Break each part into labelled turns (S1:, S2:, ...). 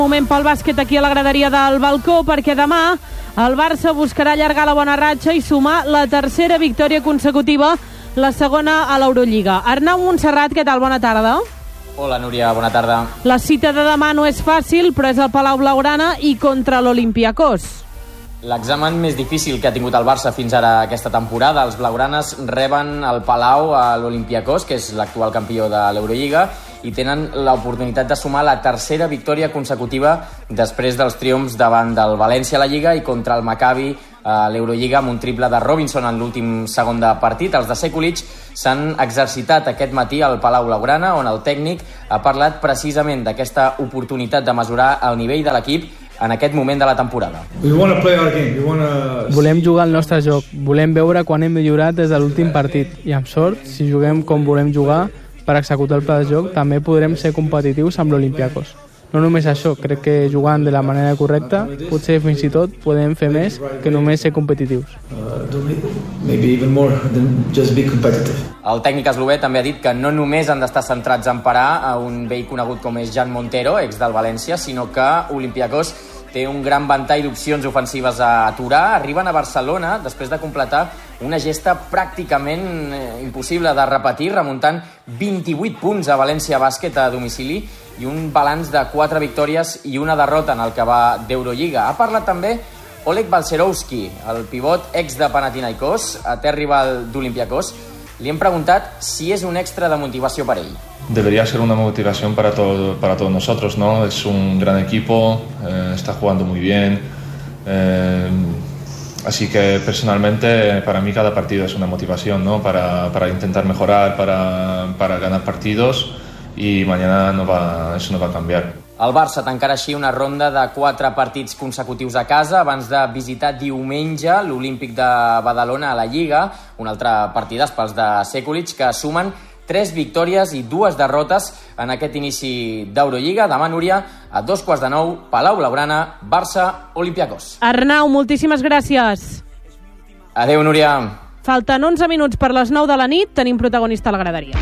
S1: Moment pel bàsquet aquí a la graderia del Balcó, perquè demà el Barça buscarà allargar la bona ratxa i sumar la tercera victòria consecutiva, la segona a l'Eurolliga. Arnau Montserrat, què tal? Bona tarda.
S2: Hola, Núria, bona tarda.
S1: La cita de demà no és fàcil, però és al Palau Blaugrana i contra l'Olympiacos.
S2: L'examen més difícil que ha tingut el Barça fins ara aquesta temporada. Els blaugranes reben al Palau a l'Olympiacos, que és l'actual campió de l'Eurolliga, i tenen l'oportunitat de sumar la tercera victòria consecutiva després dels triomfs davant del València a la Lliga i contra el Maccabi a l'Eurolliga amb un triple de Robinson en l'últim segon de partit. Els de Sekulic s'han exercitat aquest matí al Palau Blaugrana, on el tècnic ha parlat precisament d'aquesta oportunitat de mesurar el nivell de l'equip en aquest moment de la temporada.
S3: Volem jugar al nostre joc, volem veure quan hem millorat des de l'últim partit i amb sort, si juguem com volem jugar per executar el pla de joc, també podrem ser competitius amb l'Olympiacos. No només això, crec que jugant de la manera correcta, potser fins i tot podem fer més que només ser competitius.
S2: El tècnic eslové també ha dit que no només han d'estar centrats en parar a un vell conegut com és Jan Montero, ex del València, sinó que Olympiacos té un gran ventall d'opcions ofensives a aturar. Arriben a Barcelona després de completar una gesta pràcticament impossible de repetir, remuntant 28 punts a València Bàsquet a domicili i un balanç de 4 victòries i una derrota en el que va d'Eurolliga. Ha parlat també Oleg Balcerowski, el pivot ex de Panathinaikos, ater rival d'Olympiacos. Li hem preguntat si és un extra de motivació per ell.
S4: Debería ser una motivación para todos nosotros, ¿no? Es un gran equipo, está jugando muy bien, así que personalmente para mí cada partido es una motivación, ¿no? Para intentar mejorar, para ganar partidos, y mañana eso no va a cambiar.
S2: El Barça tancarà així una ronda de 4 partits consecutius a casa abans de visitar diumenge l'Olímpic de Badalona a la Lliga, un altre partidàs pels de Sekulic, que sumen 3 victòries i 2 derrotes en aquest inici d'Eurolliga. Demà, Núria, a 8:45, Palau Blaugrana, Barça, Olympiacos.
S1: Arnau, moltíssimes gràcies.
S2: Adéu, Núria.
S1: Falten 11 minuts per les 9 de la nit, tenim protagonista a la graderia.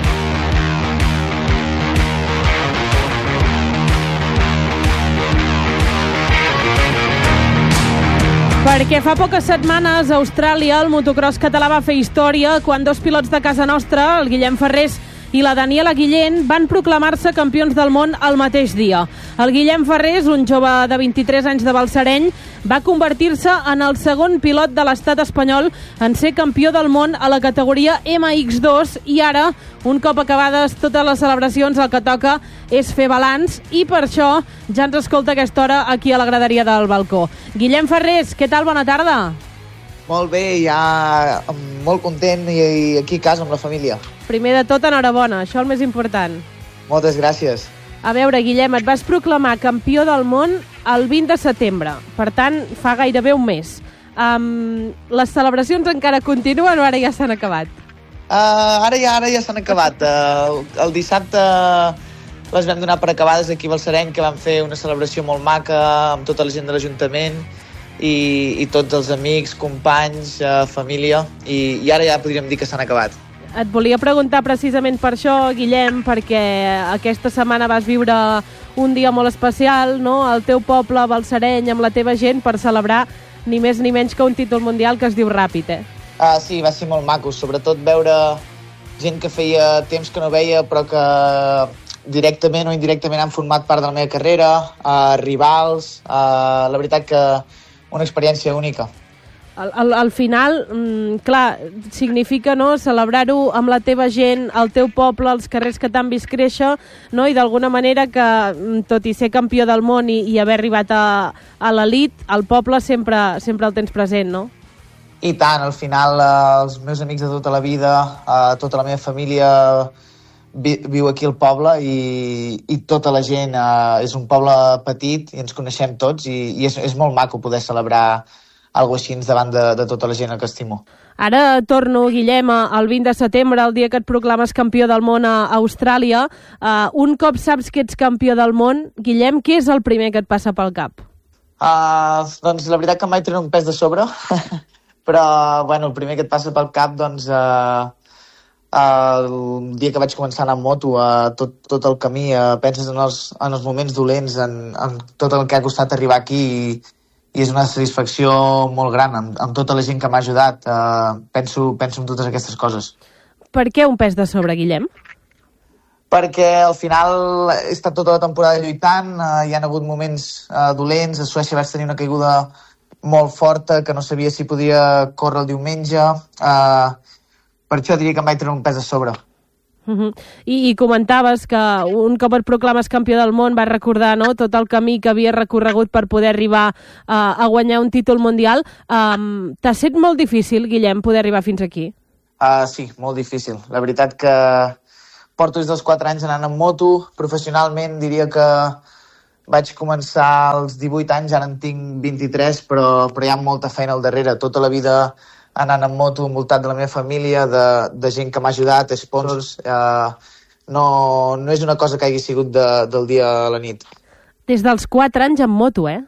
S1: Perquè fa poques setmanes a Austràlia el motocross català va fer història quan 2 pilots de casa nostra, el Guillem Ferrés i la Daniela Guillén, van proclamar-se campions del món el mateix dia. El Guillem Ferrés, un jove de 23 anys de Balsareny, va convertir-se en el segon pilot de l'estat espanyol en ser campió del món a la categoria MX2 i ara, un cop acabades totes les celebracions, el que toca és fer balanç i per això ja ens escolta a aquesta hora aquí a la graderia del Balcó. Guillem Ferrés, què tal? Bona tarda.
S5: Molt bé, ja molt content i aquí a casa amb la família.
S1: Primer de tot, enhorabona, això el més important.
S5: Moltes gràcies.
S1: A veure, Guillem, et vas proclamar campió del món el 20 de setembre, per tant, fa gairebé un mes. Les celebracions encara continuen o ara ja s'han acabat?
S5: Ara ja s'han acabat. El dissabte les vam donar per acabades aquí a Balsareny, que vam fer una celebració molt maca amb tota la gent de l'Ajuntament i tots els amics, companys, família, i ara ja podríem dir que s'han acabat.
S1: Et volia preguntar precisament per això, Guillem, perquè aquesta setmana vas viure un dia molt especial, no?, al teu poble, Balsareny, amb la teva gent, per celebrar ni més ni menys que un títol mundial que es diu Ràpid,
S5: Sí, va ser molt maco, sobretot veure gent que feia temps que no veia, però que directament o indirectament han format part de la meva carrera, rivals, la veritat que una experiència única.
S1: Al final, clar, significa, no, celebrar-ho amb la teva gent, el teu poble, els carrers que t'han vist créixer, no? I d'alguna manera que, tot i ser campió del món i haver arribat a l'elit, el poble sempre el tens present, no?
S5: I tant, al final els meus amics de tota la vida, tota la meva família viu aquí al poble i tota la gent, és un poble petit i ens coneixem tots i és molt maco poder celebrar alguna cosa així davant de tota la gent que estimo.
S1: Ara torno, Guillem, al 20 de setembre, el dia que et proclames campió del món a Austràlia. Un cop saps que ets campió del món, Guillem, què és el primer que et passa pel cap?
S5: Doncs la veritat que em vaig treure un pes de sobre, però bueno, el primer que et passa pel cap doncs, el dia que vaig començar a anar amb moto, tot el camí, penses en els moments dolents, en tot el que ha costat arribar aquí i és una satisfacció molt gran amb tota la gent que m'ha ajudat. Penso en totes aquestes coses.
S1: Per què un pes de sobre, Guillem?
S5: Perquè al final he estat tota la temporada lluitant, hi ha hagut moments dolents, a Suècia vaig tenir una caiguda molt forta que no sabia si podia córrer el diumenge, per això diria que em vaig treure un pes a sobre.
S1: I comentaves que un cop et proclames campió del món vas recordar, no?, tot el camí que havia recorregut per poder arribar a guanyar un títol mundial. T'ha set molt difícil, Guillem, poder arribar fins aquí?
S5: Sí, molt difícil. La veritat que porto des dels 4 anys anant amb moto. Professionalment diria que vaig començar als 18 anys, ara en tinc 23, però hi ha molta feina al darrere. Tota la vida anant amb moto, envoltat de la meva família, de gent que m'ha ajudat, sponsors. No és una cosa que hagi sigut del dia a la nit.
S1: Des dels 4 anys amb moto, eh?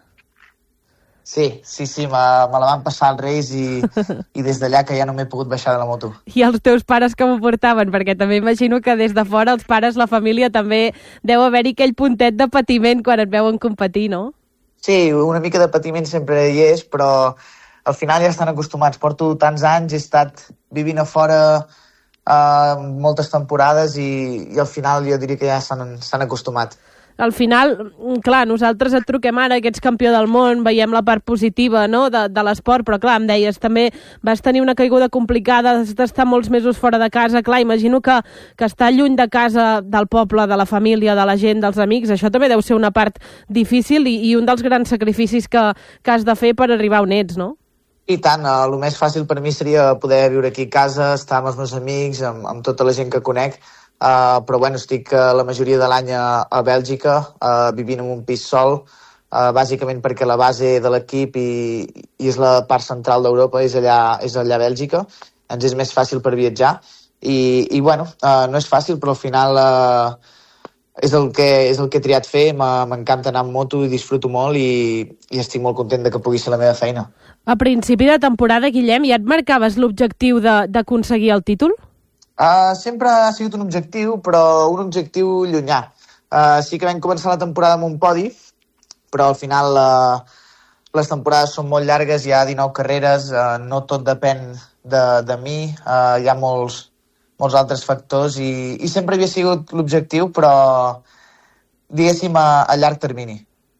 S5: Sí, me la van passar als Reis i des d'allà que ja no m'he pogut baixar de la moto.
S1: I els teus pares com ho portaven? Perquè també imagino que des de fora els pares, la família, també deu haver-hi aquell puntet de patiment quan et veuen competir, no?
S5: Sí, una mica de patiment sempre hi és, però al final ja estan acostumats. Porto tants anys, he estat vivint a fora moltes temporades i al final jo diria que ja s'han acostumat.
S1: Al final, clar, nosaltres et truquem ara que ets campió del món, veiem la part positiva, no?, de l'esport, però clar, em deies, també vas tenir una caiguda complicada, has d'estar molts mesos fora de casa, clar, imagino que estar lluny de casa, del poble, de la família, de la gent, dels amics, això també deu ser una part difícil i un dels grans sacrificis que has de fer per arribar on ets, no?
S5: I tant, el més fàcil per mi seria poder viure aquí a casa, estar amb els meus amics, amb tota la gent que conec, però bueno, estic la majoria de l'any a Bèlgica, vivint en un pis sol, bàsicament perquè la base de l'equip i és la part central d'Europa, és allà a Bèlgica, ens és més fàcil per viatjar i bueno, no és fàcil, però al final és el que he triat fer. M'encanta anar amb moto i disfruto molt i estic molt content que pugui ser la meva feina.
S1: A principi de temporada, Guillem, ja et marcaves l'objectiu d'aconseguir el títol?
S5: Sempre ha sigut un objectiu, però un objectiu llunyà. Sí que vam començar la temporada amb un podi, però al final les temporades són molt llargues, hi ha 19 carreres, no tot depèn de mi, hi ha molts altres factors i sempre havia sigut l'objectiu, però diguéssim a llarg termini.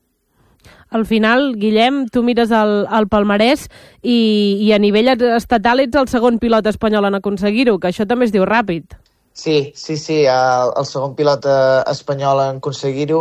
S1: Al final, Guillem, tu mires el palmarès i a nivell estatal ets el segon pilot espanyol en aconseguir-ho, que això també es diu ràpid.
S5: Sí, el segon pilot espanyol en aconseguir-ho.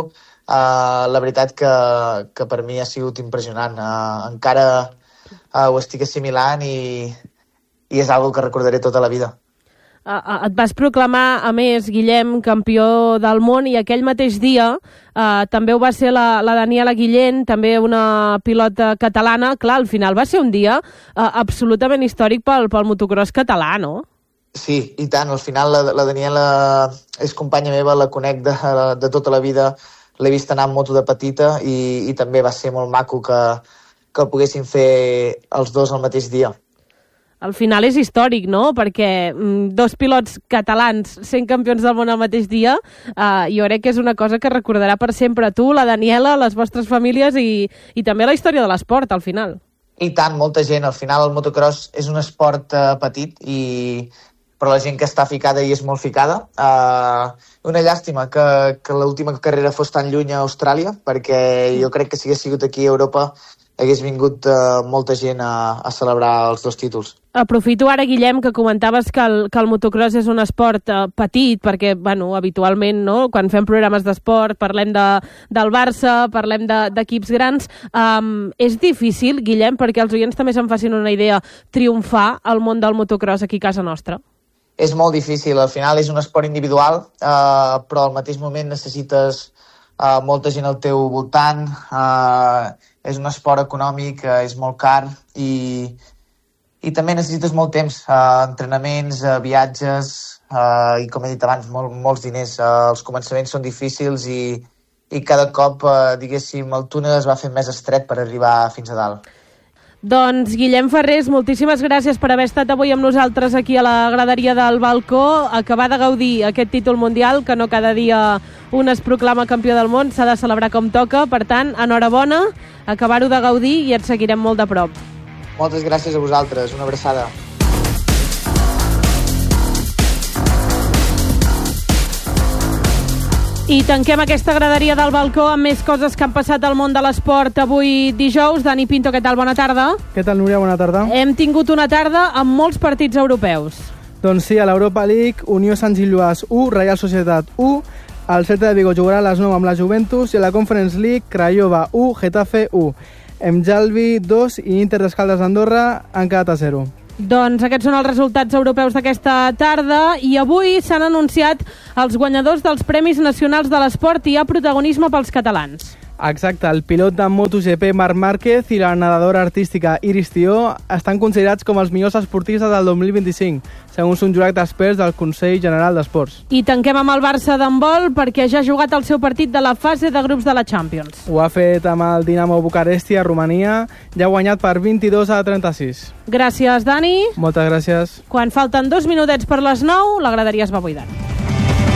S5: La veritat que per mi ha sigut impressionant. Encara ho estic assimilant i és algo que recordaré tota la vida.
S1: Et vas proclamar, a més, Guillem, campió del món, i aquell mateix dia també ho va ser la Daniela Guillén, també una pilota catalana. Clar, al final va ser un dia absolutament històric pel motocross català, no?
S5: Sí, i tant. Al final la Daniela és companya meva, la conec de tota la vida, l'he vist anar amb moto de petita i també va ser molt maco que poguessin fer els dos al mateix dia.
S1: Al final és històric, no?, perquè dos pilots catalans sent campions del món al mateix dia, jo crec que és una cosa que recordarà per sempre tu, la Daniela, les vostres famílies i també la història de l'esport, al final.
S5: I tant, molta gent. Al final el motocross és un esport petit, però la gent que està ficada hi és molt ficada. Una llàstima que l'última carrera fos tan lluny a Austràlia, perquè jo crec que si hagués sigut aquí a Europa hagués vingut molta gent a celebrar els dos títols.
S1: Aprofito ara, Guillem, que comentaves que el motocross és un esport petit, perquè, bueno, habitualment, no?, quan fem programes d'esport parlem del Barça, parlem d'equips grans. És difícil, Guillem, perquè els oients també se'n facin una idea, triomfar al món del motocross aquí a casa nostra?
S5: És molt difícil. Al final és un esport individual, però al mateix moment necessites molta gent al teu voltant, és un esport econòmic, és molt car i també necessites molt temps, entrenaments, viatges i, com he dit abans, molts diners. Els començaments són difícils i cada cop, diguéssim, el túnel es va fent més estret per arribar fins a dalt.
S1: Doncs Guillem Ferrés, moltíssimes gràcies per haver estat avui amb nosaltres aquí a la graderia del balcó, acabar de gaudir aquest títol mundial, que no cada dia un es proclama campió del món, s'ha de celebrar com toca, per tant, enhorabona, acabar-ho de gaudir i et seguirem molt de prop.
S5: Moltes gràcies a vosaltres, una abraçada.
S1: I tanquem aquesta graderia del balcó amb més coses que han passat al món de l'esport avui dijous. Dani Pinto, què tal? Bona tarda.
S3: Què tal, Núria? Bona tarda.
S1: Hem tingut una tarda amb molts partits europeus.
S3: Doncs sí, a l'Europa League, Unió Sant Gilloàs 1, Reial Societat 1, el Celta de Vigo jugarà a les 9 amb la Juventus, i a la Conference League, Craiova 1, Getafe 1. Emjalvi 2 i Inter d'Escaldes d'Andorra han quedat a 0.
S1: Doncs aquests són els resultats europeus d'aquesta tarda i avui s'han anunciat els guanyadors dels Premis Nacionals de l'Esport i hi ha protagonisme pels catalans.
S3: Exacte, el pilot de MotoGP Marc Márquez i la nedadora artística Iris Tió estan considerats com els millors esportistes del 2025, segons un jurat d'experts del Consell General d'Esports.
S1: I tanquem amb el Barça d'handbol perquè ja ha jugat el seu partit de la fase de grups de la Champions.
S3: Ho ha fet amb el Dinamo Bucaresti a Romania i ha guanyat per 22-36.
S1: Gràcies, Dani.
S3: Moltes gràcies.
S1: Quan falten 2 minutets per les 9, la graderia es va buidant.